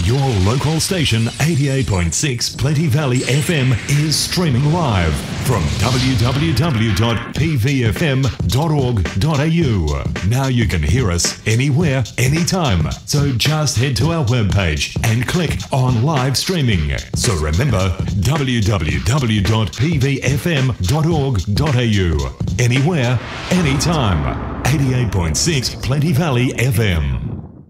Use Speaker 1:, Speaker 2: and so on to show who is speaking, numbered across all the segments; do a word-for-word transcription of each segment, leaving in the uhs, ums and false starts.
Speaker 1: Your local station, eighty-eight point six Plenty Valley F M, is streaming live from w w w dot p v f m dot org dot a u. Now you can hear us anywhere, anytime. So just head to our webpage and click on live streaming. So remember, w w w dot p v f m dot org dot a u. Anywhere, anytime. eighty-eight point six Plenty Valley F M.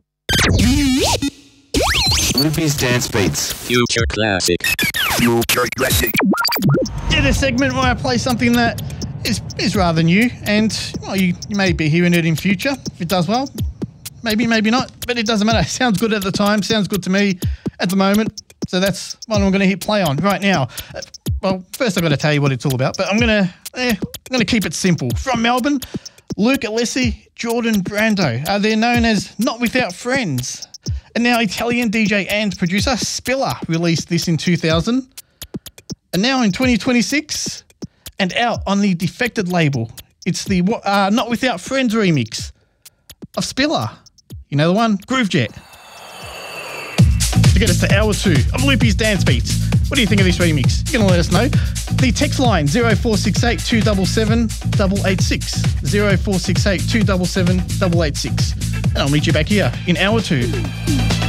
Speaker 2: Loopy's Dance Beats.
Speaker 3: Future Classic.
Speaker 2: Future Classic.
Speaker 4: Did a segment where I play something that is is rather new, and well, you, you may be hearing it in future if it does well. Maybe, maybe not, but it doesn't matter. It sounds good at the time, sounds good to me at the moment. So that's what I'm going to hit play on right now. Uh, well, first I've got to tell you what it's all about, but I'm going to eh, I'm going to keep it simple. From Melbourne, Luke Alessi, Jordan Brando. Uh, they're known as Not Without Friends. And now Italian D J and producer Spiller released this in two thousand. And now in twenty twenty-six, and out on the Defected label, it's the uh, Not Without Friends remix of Spiller. You know the one? Groovejet. To get us to hour two of Loopy's Dance Beats. What do you think of this remix? You're going to let us know. The text line zero four six eight two seven seven eight eight six. zero four six eight two seven seven eight eight six. And I'll meet you back here in hour two.